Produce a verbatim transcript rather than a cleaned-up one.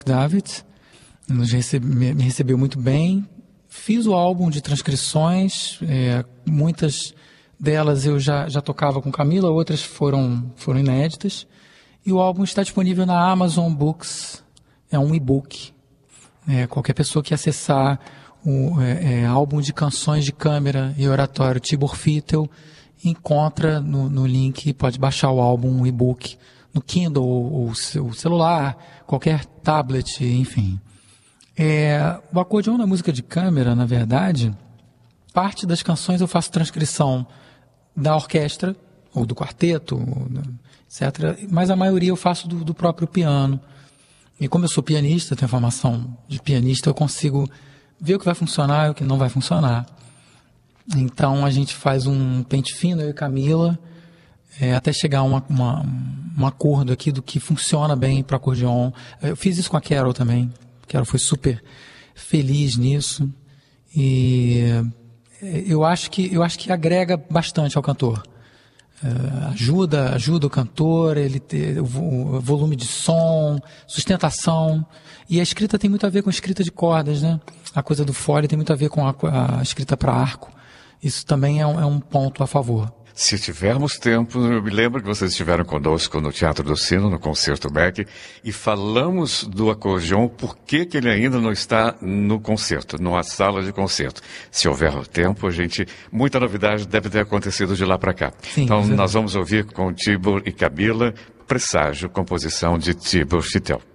David, nos recebe, me recebeu muito bem. Fiz o álbum de transcrições, é, muitas delas eu já, já tocava com Camila, outras foram, foram inéditas. E o álbum está disponível na Amazon Books, é um e-book. É, qualquer pessoa que acessar o é, é, álbum de canções de câmara e oratório Tibor Fittel encontra no, no link, pode baixar o álbum, o e-book, no Kindle ou, ou seu celular, qualquer tablet, enfim. É, o acordeão na música de câmara, na verdade, parte das canções eu faço transcrição da orquestra, ou do quarteto, etcétera. Mas a maioria eu faço do, do próprio piano. E como eu sou pianista, tenho formação de pianista, eu consigo ver o que vai funcionar e o que não vai funcionar. Então a gente faz um pente fino, eu e Camila, é, até chegar a uma, uma, um acordo aqui do que funciona bem para acordeon. Eu fiz isso com a Carol também. A Carol foi super feliz nisso. E eu acho que, eu acho que agrega bastante ao cantor. Uh, ajuda, ajuda o cantor, ele ter o, o volume de som, sustentação. E a escrita tem muito a ver com a escrita de cordas, né? A coisa do fole tem muito a ver com a, a escrita para arco. Isso também é um, é um ponto a favor. Se tivermos tempo, eu me lembro que vocês estiveram conosco no Teatro do Sino, no Concerto Beck, e falamos do acordeon, por que que ele ainda não está no concerto, numa sala de concerto. Se houver tempo, a gente, muita novidade deve ter acontecido de lá para cá. Sim, então, nós vamos ouvir com Tibor e Camila, Presságio, composição de Tibor Fittel.